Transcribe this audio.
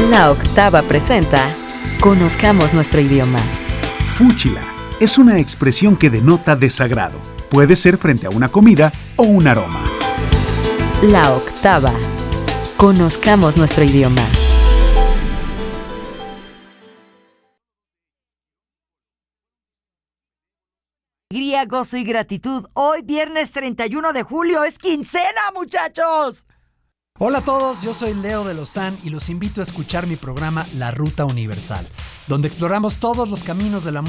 La Octava presenta Conozcamos nuestro idioma. Fúchila es una expresión que denota desagrado. Puede ser frente a una comida o un aroma. La Octava. Conozcamos nuestro idioma. Alegría, gozo y gratitud. Hoy, viernes 31 de julio, es quincena, muchachos. Hola a todos, yo soy Leo de Lozán y los invito a escuchar mi programa La Ruta Universal, donde exploramos todos los caminos de la